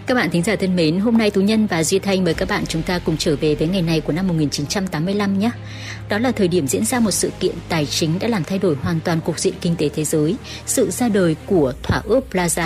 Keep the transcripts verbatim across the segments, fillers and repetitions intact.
Các bạn thính giả thân mến, hôm nay Tú Nhân và Duy Thanh mời các bạn chúng ta cùng trở về với ngày này của năm một nghìn chín trăm tám mươi lăm nhé. Đó là thời điểm diễn ra một sự kiện tài chính đã làm thay đổi hoàn toàn cục diện kinh tế thế giới, sự ra đời của Thỏa ước Plaza.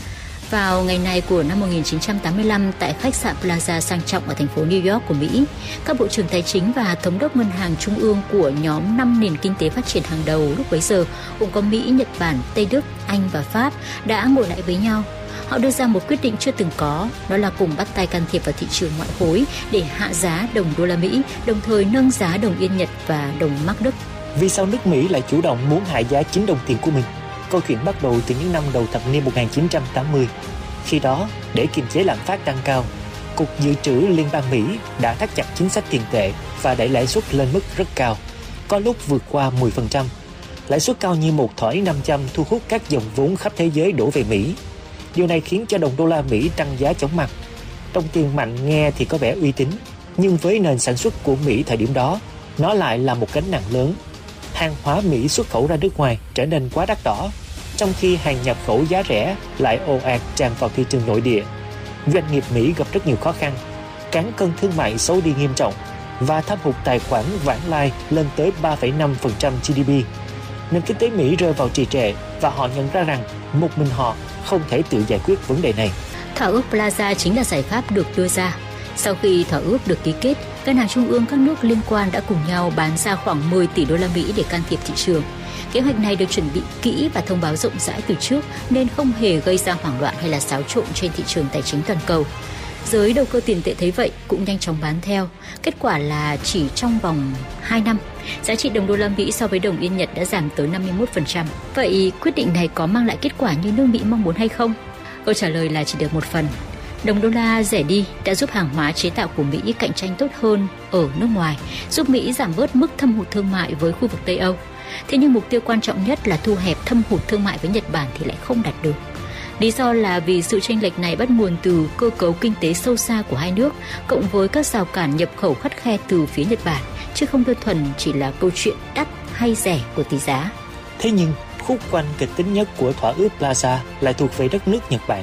Vào ngày này của năm một nghìn chín trăm tám mươi lăm, tại khách sạn Plaza sang trọng ở thành phố New York của Mỹ, các bộ trưởng tài chính và thống đốc ngân hàng trung ương của nhóm năm nền kinh tế phát triển hàng đầu lúc bấy giờ, gồm có Mỹ, Nhật Bản, Tây Đức, Anh và Pháp, đã ngồi lại với nhau. Họ đưa ra một quyết định chưa từng có, đó là cùng bắt tay can thiệp vào thị trường ngoại hối để hạ giá đồng đô la Mỹ, đồng thời nâng giá đồng yên Nhật và đồng Mark Đức. Vì sao nước Mỹ lại chủ động muốn hạ giá chính đồng tiền của mình? Câu chuyện bắt đầu từ những năm đầu thập niên một nghìn chín trăm tám mươi. Khi đó, để kiềm chế lạm phát tăng cao, Cục Dự trữ Liên bang Mỹ đã thắt chặt chính sách tiền tệ và đẩy lãi suất lên mức rất cao, có lúc vượt qua mười phần trăm. Lãi suất cao như một thỏi năm trăm thu hút các dòng vốn khắp thế giới đổ về Mỹ. Điều này khiến cho đồng đô la Mỹ tăng giá chóng mặt. Đồng tiền mạnh nghe thì có vẻ uy tín, nhưng với nền sản xuất của Mỹ thời điểm đó, nó lại là một gánh nặng lớn. Hàng hóa Mỹ xuất khẩu ra nước ngoài trở nên quá đắt đỏ, trong khi hàng nhập khẩu giá rẻ lại ồ ạt tràn vào thị trường nội địa. Doanh nghiệp Mỹ gặp rất nhiều khó khăn, cán cân thương mại xấu đi nghiêm trọng và thâm hụt tài khoản vãng lai lên tới ba phẩy năm phần trăm giê đê pê. Nền kinh tế Mỹ rơi vào trì trệ và họ nhận ra rằng một mình họ không thể tự giải quyết vấn đề này. Thỏa ước Plaza chính là giải pháp được đưa ra. Sau khi thỏa ước được ký kết, ngân hàng trung ương các nước liên quan đã cùng nhau bán ra khoảng mười tỷ đô la Mỹ để can thiệp thị trường. Kế hoạch này được chuẩn bị kỹ và thông báo rộng rãi từ trước nên không hề gây ra hoảng loạn hay là xáo trộn trên thị trường tài chính toàn cầu. Giới đầu cơ tiền tệ thấy vậy cũng nhanh chóng bán theo. Kết quả là chỉ trong vòng hai năm, giá trị đồng đô la Mỹ so với đồng yên Nhật đã giảm tới năm mươi mốt phần trăm. Vậy quyết định này có mang lại kết quả như nước Mỹ mong muốn hay không? Câu trả lời là chỉ được một phần. Đồng đô la rẻ đi đã giúp hàng hóa chế tạo của Mỹ cạnh tranh tốt hơn ở nước ngoài, giúp Mỹ giảm bớt mức thâm hụt thương mại với khu vực Tây Âu. Thế nhưng mục tiêu quan trọng nhất là thu hẹp thâm hụt thương mại với Nhật Bản thì lại không đạt được. Lý do là vì sự chênh lệch này bắt nguồn từ cơ cấu kinh tế sâu xa của hai nước, cộng với các rào cản nhập khẩu khắt khe từ phía Nhật Bản, chứ không đơn thuần chỉ là câu chuyện đắt hay rẻ của tỷ giá. Thế nhưng, khúc quanh kịch tính nhất của thỏa ước Plaza lại thuộc về đất nước Nhật Bản.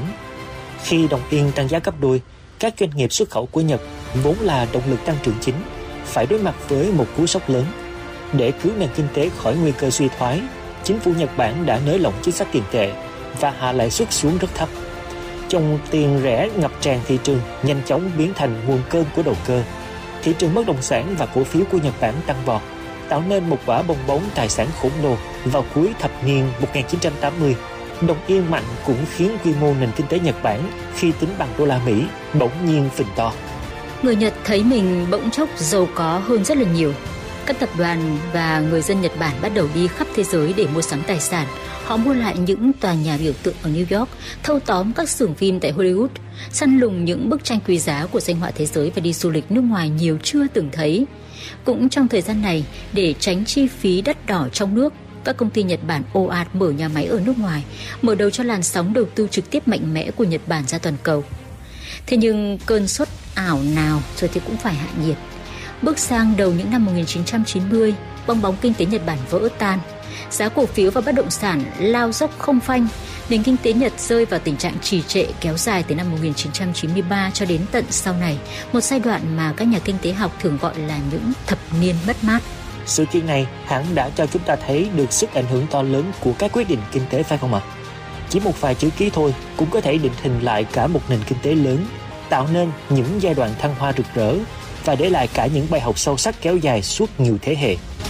Khi đồng yên tăng giá gấp đôi, các doanh nghiệp xuất khẩu của Nhật, vốn là động lực tăng trưởng chính, phải đối mặt với một cú sốc lớn. Để cứu nền kinh tế khỏi nguy cơ suy thoái, chính phủ Nhật Bản đã nới lỏng chính sách tiền tệ và hạ lãi suất xuống rất thấp. Dòng tiền rẻ ngập tràn thị trường nhanh chóng biến thành nguồn cơn của đầu cơ. Thị trường bất động sản và cổ phiếu của Nhật Bản tăng vọt, tạo nên một quả bong bóng tài sản khổng lồ vào cuối thập niên một nghìn chín trăm tám mươi. Đồng yên mạnh cũng khiến quy mô nền kinh tế Nhật Bản khi tính bằng đô la Mỹ bỗng nhiên phình to. Người Nhật thấy mình bỗng chốc giàu có hơn rất là nhiều. Các tập đoàn và người dân Nhật Bản bắt đầu đi khắp thế giới để mua sắm tài sản. Họ mua lại những tòa nhà biểu tượng ở New York, thâu tóm các xưởng phim tại Hollywood, săn lùng những bức tranh quý giá của danh họa thế giới và đi du lịch nước ngoài nhiều chưa từng thấy. Cũng trong thời gian này, để tránh chi phí đắt đỏ trong nước, các công ty Nhật Bản ồ ạt mở nhà máy ở nước ngoài, mở đầu cho làn sóng đầu tư trực tiếp mạnh mẽ của Nhật Bản ra toàn cầu. Thế nhưng cơn sốt ảo nào rồi thì cũng phải hạ nhiệt. Bước sang đầu những năm một nghìn chín trăm chín mươi, bong bóng kinh tế Nhật Bản vỡ tan. Giá cổ phiếu và bất động sản lao dốc không phanh. Nền kinh tế Nhật rơi vào tình trạng trì trệ kéo dài từ năm một nghìn chín trăm chín mươi ba cho đến tận sau này, một giai đoạn mà các nhà kinh tế học thường gọi là những thập niên mất mát. Sự kiện này hẳn đã cho chúng ta thấy được sức ảnh hưởng to lớn của các quyết định kinh tế, phải không ạ? Chỉ một vài chữ ký thôi cũng có thể định hình lại cả một nền kinh tế lớn, tạo nên những giai đoạn thăng hoa rực rỡ và để lại cả những bài học sâu sắc kéo dài suốt nhiều thế hệ.